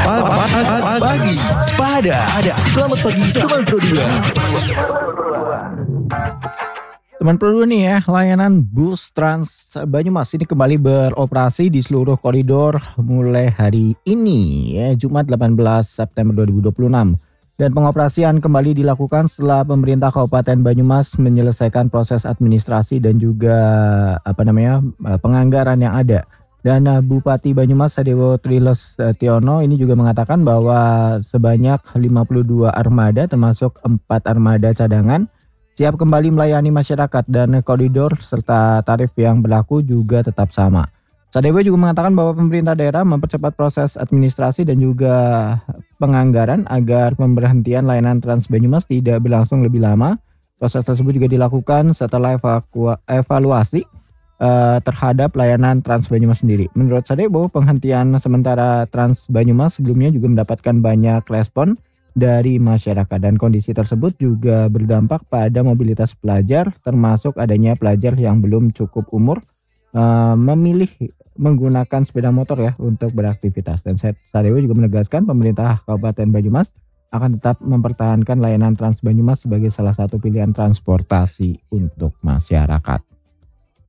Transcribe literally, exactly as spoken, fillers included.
Pagi Sepada. Selamat pagi teman Pro dua. Teman Pro dua nih ya, layanan bus Trans Banyumas ini kembali beroperasi di seluruh koridor mulai hari ini ya, Jumat delapan belas September dua ribu dua puluh enam. Dan pengoperasian kembali dilakukan setelah pemerintah Kabupaten Banyumas menyelesaikan proses administrasi dan juga apa namanya penganggaran yang ada. Dan Bupati Banyumas Sadewo Triles Tiono ini juga mengatakan bahwa sebanyak lima puluh dua armada termasuk empat armada cadangan siap kembali melayani masyarakat dan koridor serta tarif yang berlaku juga tetap sama. Sadewo juga mengatakan bahwa pemerintah daerah mempercepat proses administrasi dan juga penganggaran agar pemberhentian layanan Trans Banyumas tidak berlangsung lebih lama. Proses tersebut juga dilakukan setelah evakua- evaluasi uh, terhadap layanan Trans Banyumas sendiri. Menurut Sadewo, penghentian sementara Trans Banyumas sebelumnya juga mendapatkan banyak respon dari masyarakat dan kondisi tersebut juga berdampak pada mobilitas pelajar, termasuk adanya pelajar yang belum cukup umur uh, memilih menggunakan sepeda motor ya untuk beraktivitas. Dan Sadewo juga menegaskan pemerintah Kabupaten Banyumas akan tetap mempertahankan layanan Trans Banyumas sebagai salah satu pilihan transportasi untuk masyarakat.